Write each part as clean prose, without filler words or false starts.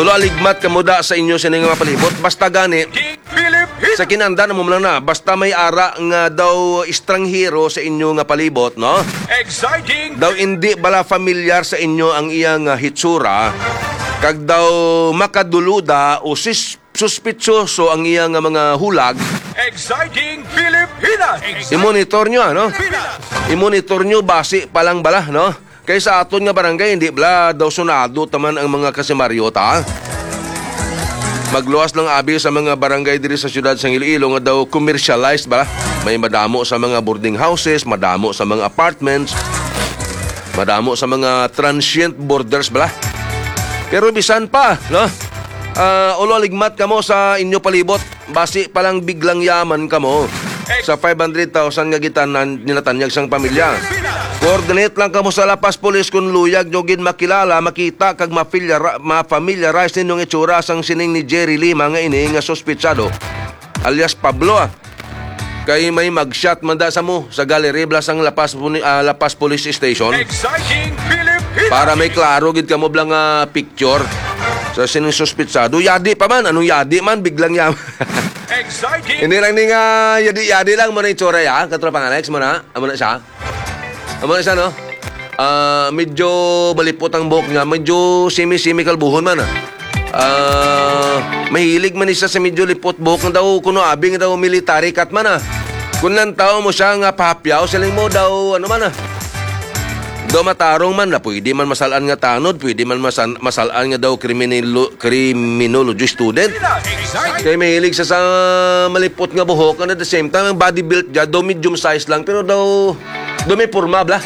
Ulo aligmat kamuda sa inyo sining mga palibot. Basta gani, sa kinanda na mo lang na, basta may ara nga daw estranghero sa inyo nga palibot, no? Exciting! Daw hindi bala familiar sa inyo ang iyang hitsura, kag daw makaduluda o suspitsoso ang iyang mga hulag, Exciting Pilipinas! i-monitor nyo, ano? I-monitor nyo base palang bala, no? Kaysa aton nga barangay, hindi bala daw sunado taman ang mga kasimaryota. Magluwas lang abi sa mga barangay diri sa syudad sa Iloilo nga daw commercialized bala. May madamo sa mga boarding houses, madamo sa mga apartments, madamo sa mga transient boarders bala. Pero bisan pa, no? Ulo ligmat kamo sa inyo palibot, basi palang biglang yaman kamo sa 500,000 nga gitanan ninatanyag sang pamilya. Coordinate lang kamo sa lapas pulis kung luyag nyo gin makilala, makita kag ma-familiarize ninyong itsura sang sining ni Jerry Lima nga ini nga sospitsado alias Pablo. Kay may mag-shot manda sa mo sa gallery blas ang lapas police station. Exciting Pilipinas! Para may klaro gid kamo blang picture sa sining sospitsado. Yadi pa man, anong yadi man biglang yaman. Exciting! Hindi lang yadi lang mo na itsura ya, katropang Alex mo na, amo na siya. Amo na siya, no? Medyo balipot ang buhok niya, medyo simi-simi kalbuhon man. Mahilig man isa sa medyo lipot buhok na daw, kuno abing daw military cut man. Kung lang tao mo siya nga papyaw, siling mo daw, ano man. Daw matarong man na, pwede man masalaan nga tanod, pwede man masalaan nga daw criminology student. Kaya mahilig sa malipot nga buhok, and at the same time, ang body build niya, daw medium size lang, pero daw may purma, bla.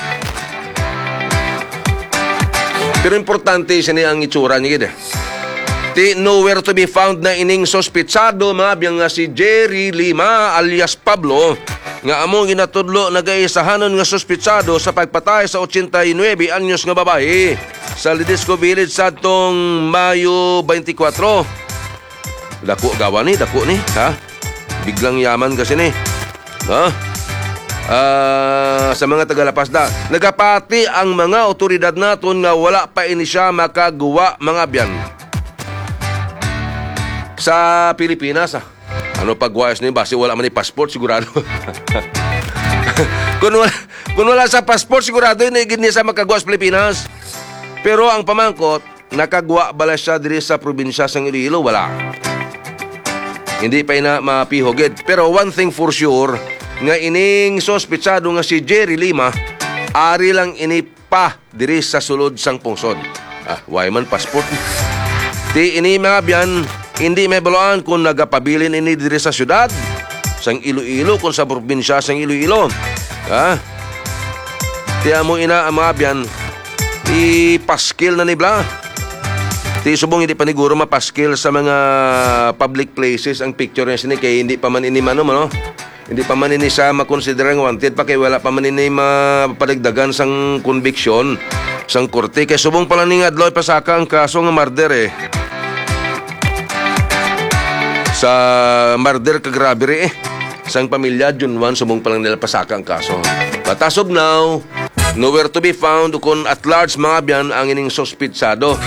Pero importante siya niya ang itsura niya, nowhere to be found na ining sospitsado, mga biyang nga si Jerry Lima alias Pablo, nga among ginatudlo nagaisahanon nga sospitsado sa pagpatay sa 89 anyos nga babae sa Lidisco Village sa tong Mayo 24. Dako gawa ni, ha? Biglang yaman kasi ni. Ha? Sa mga tagalapas da, nagapati ang mga otoridad naton nga wala pa ini siya makagawa mga biyan sa Pilipinas. Ano pagwayas niyo base wala man ni passport sigurado. kung wala sa passport sigurado ni gid sa makagawa sa Pilipinas. Pero ang pamangkot nakagawa bala siya diri sa probinsya sang Iloilo, wala. Hindi pa ina mapihoged. Pero one thing for sure, nga ining sospitsado nga si Jerry Lima, ari lang ini pa diri sa sulod sang pungsod. Why man passport? Di ini mga biyan, hindi may balaan kung nagapabilin ini diri sa syudad sang Iloilo, kung sa probinsya sang Iloilo. Tiya mo ina ang mga biyan, ipaskil na nibla. Ti subong hindi paniguro mapaskil sa mga public places ang picture niya sini, kaya hindi pa man ini no? Hindi pa man ini siya makonsiderang wanted pa, kaya wala pa man ini mapadagdagan sang conviction sang korte. Kaya subong pala ni adlaw pasaka ang kaso nga murder sa murder kag robbery sang pamilya Junwan, subong pa lang nila pasaka ang kaso. But as of now, nowhere to be found kung at large mga biyan ang ining sospitsado.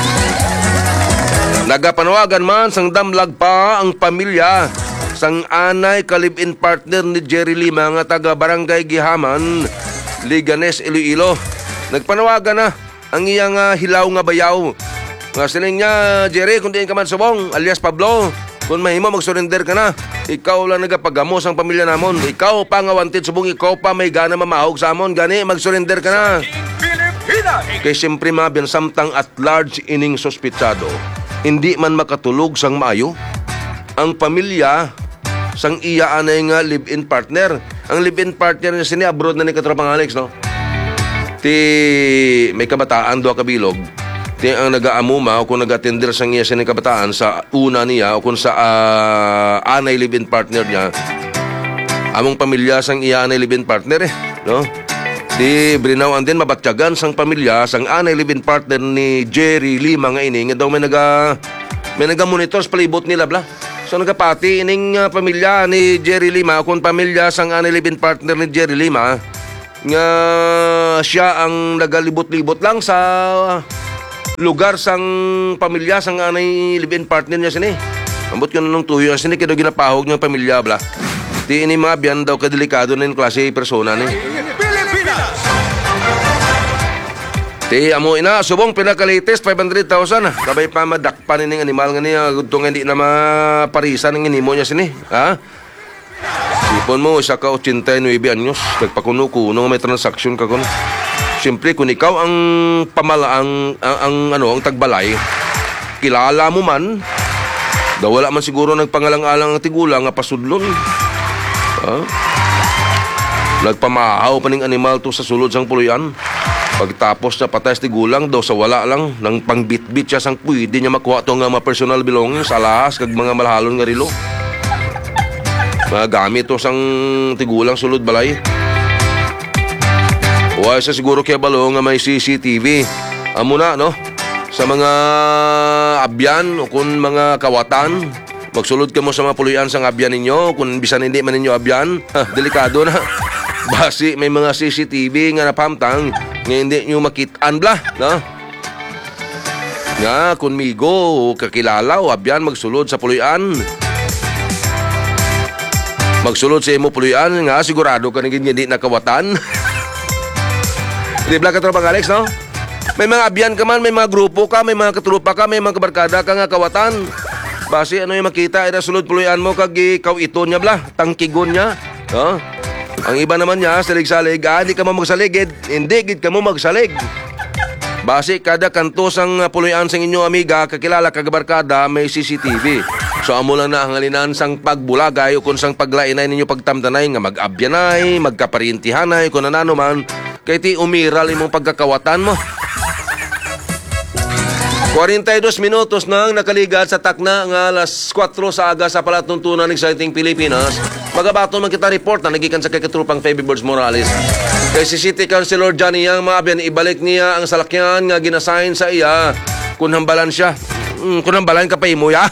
Nagapanawagan man sang damlag pa ang pamilya sang anay kalib-in partner ni Jerry Lima nga taga Barangay Gihaman, Liganes, Iloilo. Nagpanawagan na ang iyang hilaw nga bayaw. Nga sining niya, Jerry, kung diin ka man subong alias Pablo, kung mahimo mag-surrender ka na, ikaw lang nagapagamos ang pamilya namon. Ikaw pa nga wanted subong, ikaw pa may gana mamahog sa amon. Gani, mag-surrender ka na. Kaya siyempre mabiyan samtang at large ining sospitsado, hindi man makatulog sang maayo ang pamilya sang iya anay nga live-in partner. Ang live-in partner niya sini abroad na ni katropang Alex, no? Ti may kabataan do kabilog. Ti ang nagaamuma o kung nagatender sang iya sini kabataan sa una niya o kung sa anay live-in partner niya. Among pamilya sang iya anay live-in partner no? Ti brinawan din mabatyagan sang pamilya sang anay live-in partner ni Jerry Lima nga ini nga daw may naga-monitor sa palibot nila bla. So nagapati ining pamilya ni Jerry Lima, kung pamilya sang anay live-in partner ni Jerry Lima, nga siya ang nagalibot-libot lang sa lugar sang pamilya sang anay live-in partner niya sini. Ambot ko nung tuyo sini kaya ginapahog niyang pamilya bla. Di ini mga biyan daw kadelikado na yung klase persona ni. Pilipinas! Ti amo ina subong pinakalites 500,000 kabay pa madakpan ning animal nga niya gudto nga di na maparisan ng inimo niya sini. Ha? Sipon mo isa ka 89 anyos nagpakuno-kuno may transaksyon ka kun. Siyempre kung ikaw ang ang tagbalay kilala mo man daw wala man siguro nagpangalang-alang ang tigulang nga pasudlon. Ha? Nagpamahaw pa ning animal to sa sulod sang puluyan. Pagtapos na patay sa tigulang daw sa wala lang nang pangbitbit siya sang pwede niya makuha to nga mga personal belongings alahas kag mga malahalon nga rilo. Mga gamit to sang tigulang sulod balay. Huwag sa siguro kaya balo nga may CCTV. Amo na no? Sa mga abyan o kung mga kawatan magsulod ka mo sa mga puluyan sang abyan ninyo kung bisan hindi man ninyo abyan delikado na. Basi may mga CCTV nga napamtang nga hindi nyo makitaan bla, no? Nga, kung migo, kakilala o abyan magsulod sa puluyan. Magsulod sa imo puluyan, nga sigurado ka naging hindi nakawatan. Di bla ka tropang Alex, no? May mga abyan ka man, may mga grupo ka, may mga katrupa ka, may mga kabarkada ka nga kawatan. Basi ano yung makita, ida sulod puluyan mo kag ikaw ito niya bla, tangkigon niya, no? Ang iba naman niya, salig-salig, di ka mo magsalig, hindi gid ka mo magsalig. Basi, kada kanto sang puluyan sang inyo amiga, kakilala, kagabarkada, may CCTV. So, amo lang na ang halinan sang pagbulagay o kung sang paglainay ninyo pagtamdanay nga mag-abyanay, magkaparintihanay, kung anano man, kay ti umiral imong pagkakawatan mo. 42 minutos nang nakaligat sa takna nga alas 4 sa aga sa palatuntunan ng Exciting Pilipinas. Magabaton man kita report na nagikan sa kakatrupang Feby Birds Morales. Kay si City Councilor Johnny Yang Mabian, ibalik niya ang salakyan nga ginasign sa iya kung hambalan siya. Kung hambalan ka pa imo ya.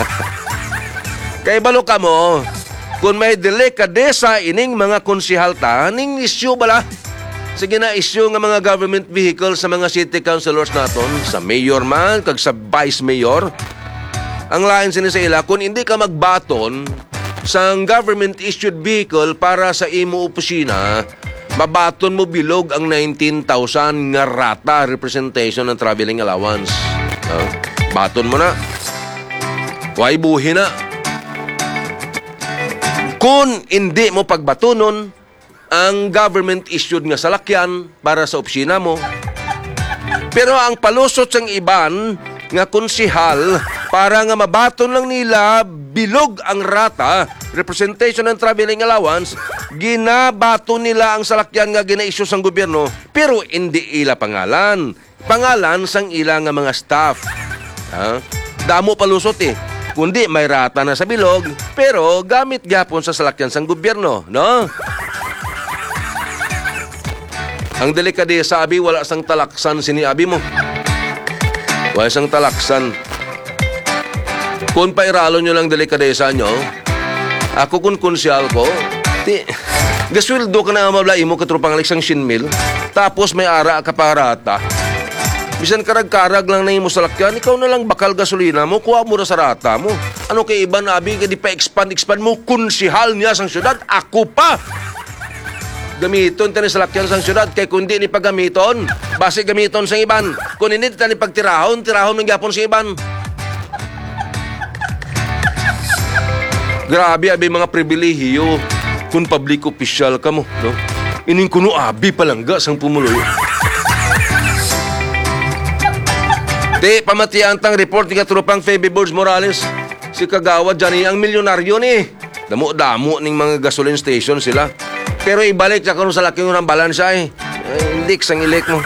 Kay balo ka mo, kung may delikadesa ining mga konsihalta, ning issue bala. Sige na issue nga mga government vehicle sa mga city councilors naton, sa mayor man, kag sa vice mayor. Ang lain sini sa ila, kung hindi ka magbaton sa government issued vehicle para sa imo opisina, mabaton mo bilog ang 19,000 nga rata representation ng traveling allowance. Baton mo na. Way buhi na. Kung hindi mo pagbatonon ang government-issued nga salakyan para sa opisina mo. Pero ang palusot sang iban nga konsihal para nga mabaton lang nila bilog ang rata, representation ng traveling allowance, ginabato nila ang salakyan nga gina-issue sang gobyerno pero hindi ila pangalan. Pangalan sang ila nga mga staff. Damo palusot kundi may rata na sa bilog pero gamit gyapon sa salakyan sang gobyerno, no? Ang delikadesa, abi, wala sang talaksan sini abi mo. Wala sang talaksan. Kung pairalo nyo lang delikadesa nyo, ako kung konsyal ko, gaswildo ka na mablay mo katrupang Alex ang shinmil, tapos may ara ka parata. Bisan karag-karag lang na imo sa lakyan, ikaw na lang bakal gasolina mo, kuha mo na sa rata mo. Ano kay iba na abi, di pa expand mo, konsihal niya sang syudad, ako pa! Gamiton tani sa lakyan sang syudad kay kundi ni pagamiton base gamiton sang iban kun hindi tani pagtirahon man gyapon sa iban. Grabe abi mga pribilehiyo kun public official ka mo, no? Ining kuno abi palangga sang pumuloy. Pamatian tang report ni katrupang Feby Birds Morales. Si Kagawad Johnny ang milyonaryo ni. Damo-damo ning mga gasoline station sila. Pero ibalik sa kung sa laki ng balansya ilik sang ilik mo.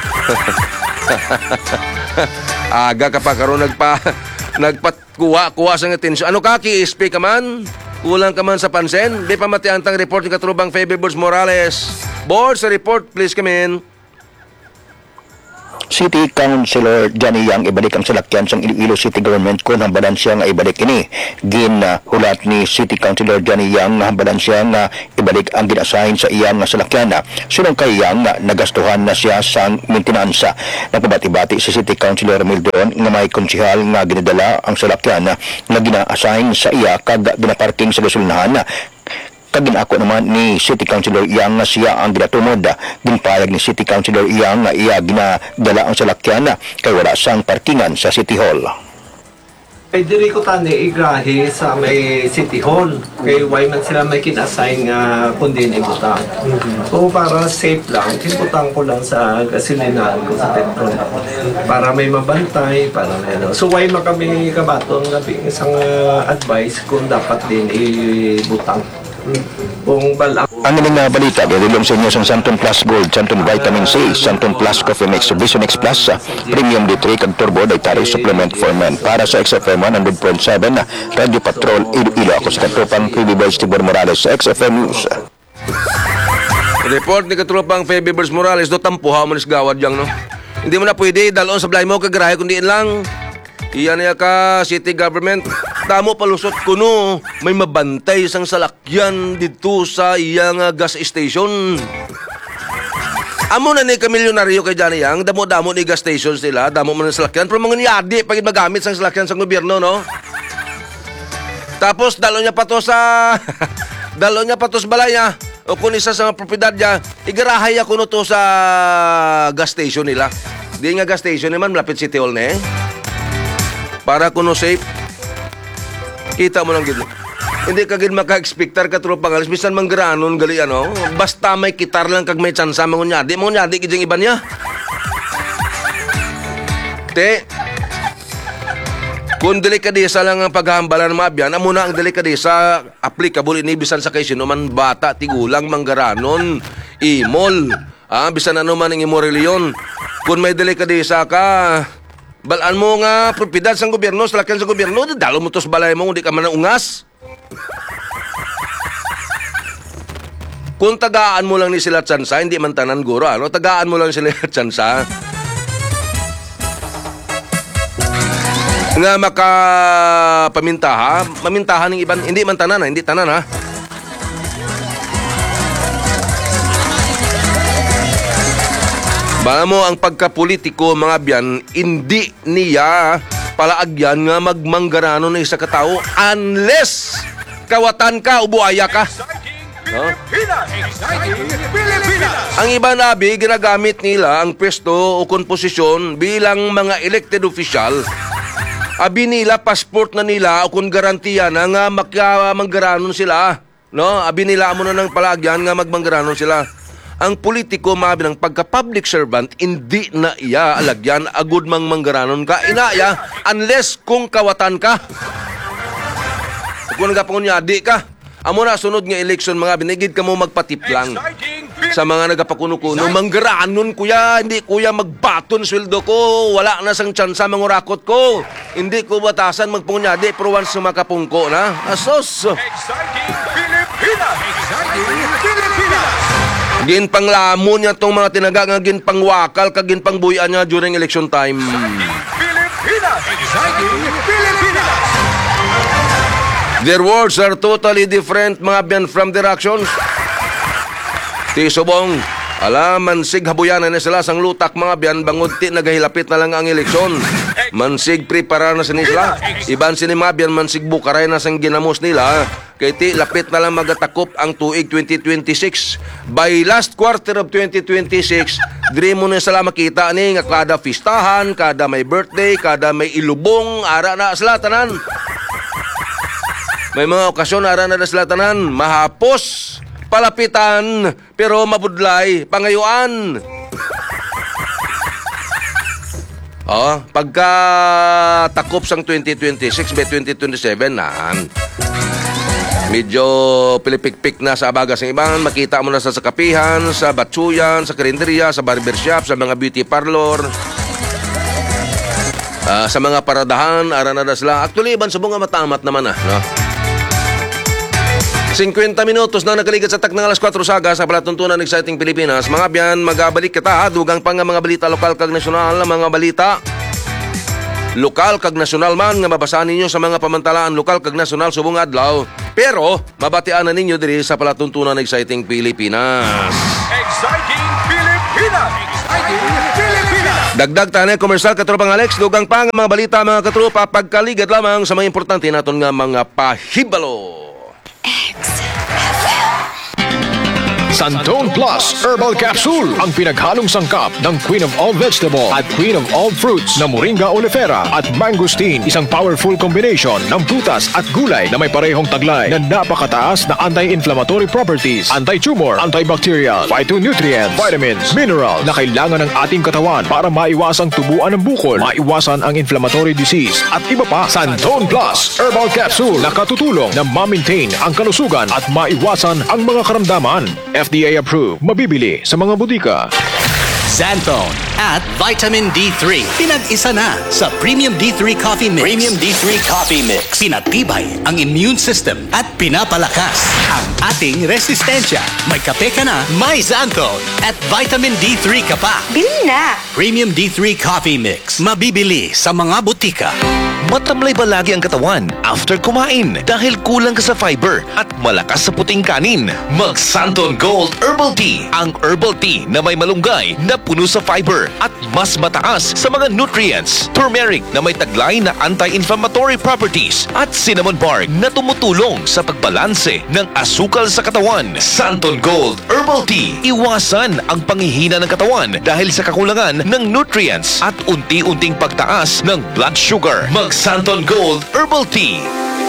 Aga ka pa karon nagpatkuha sang atensyon. Ano ka ki-SP ka man? Kulang ka man sa pansin? Di pamatiantang report ni katrubang Feby Birds Morales. Board sa report, please come in. City Councilor Johnny Yang ibalik ang salakyan sa Iloilo City Government kung hambalan siya nga ibalik ini. Hulat ni City Councilor Johnny Yang nga hambalan siya nga ibalik ang ginasahin sa iyang nga salakyan. Sunong kay Yang nga nagastuhan na siya sa maintenansa. Nagpabati-bati si City Councilor Mildon nga may konsihal nga ginadala ang salakyan nga ginaasahin sa iya kag ginaparking sa gasolinahan. Kaginako naman ni City Councilor Yang nga siya ang ginatumod. Ginpayag ni City Councilor Yang nga iya ginadala ang salakyan kay wala sang parkingan sa City Hall. Kay diri ko tani igrahe sa may City Hall. Kay why man sila may kinassign nga kundi ni butang. So para safe lang, kinbutang ko lang sa gasolinahan ko sa petrol. Para may mabantay, para may ano. So why man kami kabaton nga isang advice kung dapat din ibutang. Kung balang Ang ilang balita, gagawin sa inyo sa Santon Plus Gold, Santon Vitamin C, Santon Plus Coffee Mix, Vision X Plus, Premium D3, kag Turbo Dietary Supplement for Men. Para sa XFM 100.7, Radio Patrol, Iloilo. Ako sa katropang Phoebe Birds Tibor Morales sa XFM News. Report ni katropang Feby Birds Morales, do tampuha mo nis gawad yang no. Hindi mo na pwede dalon sa blay mo kagarahe kundi lang. Iyan niya ka city government. Tamo palusot kuno may mabantay sang salakyan dito sa iyang gas station. Amo na ni kamilyonaryo kay Johnny Yang, damo-damo ni gas stations nila, damo man ng salakyan, pero mga niyadi pagid magamit sang salakyan sa gobyerno, no? Tapos dalo niya pa to sa dalo niya pa to sa balay niya. O kung isa sa mga propiedad niya, igarahay ako no to sa gas station nila. Di nga gas station naman, malapit City Hall na eh. Para kuno safe. Kita mo lang gid. Hindi ka gid maka-expectar ka tro pangalis bisan manggaranon gali ano. Basta may kitar lang kag may tsansa mangunyadi gid yung iba niya. Te. Kung delikadesa lang ang paghambalan ng mabyan, amo na ang delikadesa applicable ini bisan sa kay sino man bata, tigulang, manggaranon, imol. Bisan ano man ang imo reliyon. Kung may delikadesa ka, balaan mo nga propiedad sa gobyerno, salakyan sa gobyerno, dalo mo to sa balay mo, hindi ka man ungas. Kung tagaan mo lang ni sila tsansa, hindi man tanan guro, ano? Tagaan mo lang sila tsansa. Nga makapamintaha, mamintahan ng iban, hindi man tanan, hindi tanan ha. Bala mo ang pagkapolitiko mga biyan, hindi niya palaagyan nga magmanggaranon ng isa katao unless kawatan ka o buaya ka. Exciting Pilipinas! Ang iba nabi, ginagamit nila ang pwesto o komposisyon bilang mga elected official. Abi nila, passport na nila o kung garantiya na nga magmanggaranon sila. No? Abi nila mo na ng palaagyan nga magmanggaranon sila. Ang politiko mabi ng pagka-public servant, hindi na iya alagyan agud mang manggaranon ka. Inaya, unless kung kawatan ka. Kung nagapangunyadi ka. Amo na sunod nga election mga binigid ka mo magpatiplang. Sa mga nagapakuno-kuno, manggaranon kuya, hindi kuya magbaton sweldo ko, wala na sang tsansa mangurakot ko. Hindi ko batasan magpangunyadi, pero once makapungko na. Asos! Exciting Pilipinas! Exciting Pilipinas! Ginpanglamon niya tong mga tinaga nga ginpangwakal kag ginpangbuyan niya during election time. Pilipinas! Exciting Pilipinas! Their words are totally different mga biyan from their actions. Tisubong, mansig habuyanan na sila sang lutak mga biyan bangod ti nagahilapit na lang ang eleksyon. Mansig prepara na sila. Iban sini mga biyan mansig bukaray na sang ginamos nila. Kay ti lapit na lang magatakop ang tuig 2026. By last quarter of 2026, diri mo na sila makita ni nga kada fistahan, kada may birthday, kada may ilubong, ara na sila tanan. May mga okasyon ara na sila tanan, mahapos, palapitan, pero mabudlay, pangayuan. Pagka takop sang 2026 by 2027 na medyo pilipik-pik na sa abaga sa iban. Makita mo na sa sakapihan, sa batsuyan, sa karinderya, sa barbershop, sa mga beauty parlor, sa mga paradahan, ara na sila. Actually, iban sa mga matamat naman no? 50 minutos na nakaligat sa tak ng alas 4 saga sa palatuntunan ng Exciting Pilipinas. Mga biyan, magabalik kita, dugang pa nga mga balita lokal kag nasyonal, mga balita lokal kag nasyonal man nga mabasahan ninyo sa mga pamantalaan lokal kag nasyonal subong adlaw. Pero mabatian na ninyo diri sa palatuntunan ng Exciting Pilipinas. Exciting Pilipinas! Exciting Pilipinas! Dagdag tanay komersyal katropang Alex, dugang pa nga mga balita mga katropa, pagkaligad lamang sa mga importante naton nga mga pahibalo. Santone Plus Herbal Capsule, ang pinaghalong sangkap ng Queen of All Vegetable at Queen of All Fruits na Moringa oleifera at mangosteen, isang powerful combination ng prutas at gulay na may parehong taglay na napakataas na anti-inflammatory properties, anti-tumor, antibacterial, phytonutrients, vitamins, mineral na kailangan ng ating katawan para maiwasang tubuan ng bukol, maiwasan ang inflammatory disease at iba pa. Santone Plus Herbal Capsule na katutulong na ma-maintain ang kalusugan at maiwasan ang mga karamdaman. FDA approved. Mabibili sa mga butika. Xanthone at Vitamin D3. Pinag-isa na sa Premium D3 Coffee Mix. Premium D3 Coffee Mix. Pinatibay ang immune system at pinapalakas ang ating resistensya. May kape ka na, may Xanthone at Vitamin D3 ka pa. Bili na! Premium D3 Coffee Mix. Mabibili sa mga butika. Matamlay ba lagi ang katawan after kumain dahil kulang ka sa fiber at malakas sa puting kanin? Mag Santon Gold Herbal Tea, ang herbal tea na may malunggay na puno sa fiber at mas mataas sa mga nutrients. Turmeric na may taglay na anti-inflammatory properties at cinnamon bark na tumutulong sa pagbalanse ng asukal sa katawan. Santon Gold Herbal Tea, iwasan ang panghihina ng katawan dahil sa kakulangan ng nutrients at unti-unting pagtaas ng blood sugar. Mag Santon Gold Herbal Tea.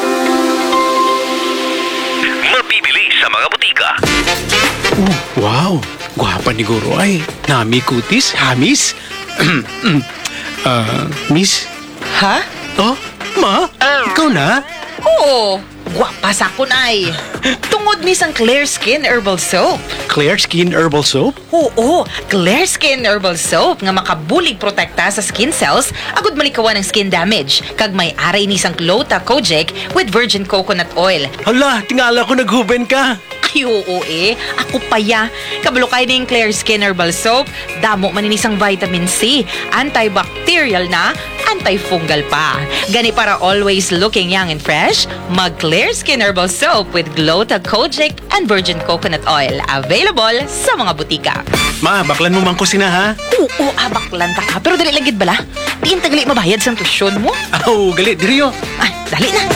Mabibili sa mga butika. Wow! Gwapa ni Guro ay. Nami kutis, hamis. Miss? Ha? Oh, ma? Ikaw na? Oo! Gwapa sa kun ay. Tungod ni sang Clear Skin Herbal Soap. Clear Skin Herbal Soap? Oo, Clear Skin Herbal Soap nga makabulig protekta sa skin cells agud malikawan ng skin damage. Kag may aray ni sang Glota Kojic with virgin coconut oil. Hala, tingala ko naghuben ka. Ay, oo ako paya. Kabalo kay ning Clear Skin Herbal Soap, damo maninisang vitamin C, antibacterial na, antifungal pa. Gani para always looking young and fresh, mag Clear Skin Herbal Soap with Glota Kojic and virgin coconut oil. Available sa mga butika. Ma, baklan mo man ko sina ha? Oo, baklan ta ka. Pero dali lagid bala. Diin tagali mabayad sa tusyon mo. Aw, galit diriyo. Ay, dali na.